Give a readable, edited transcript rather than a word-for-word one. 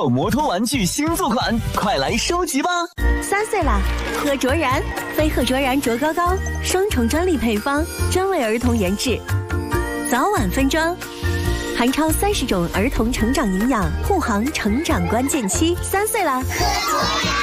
手摩托玩具新作款，快来收集吧 ！3岁啦，喝卓然，飞鹤卓然卓高高，双重专利配方，专为儿童研制，早晚分装，含超30种儿童成长营养，护航成长关键期。3岁啦， 喝卓然。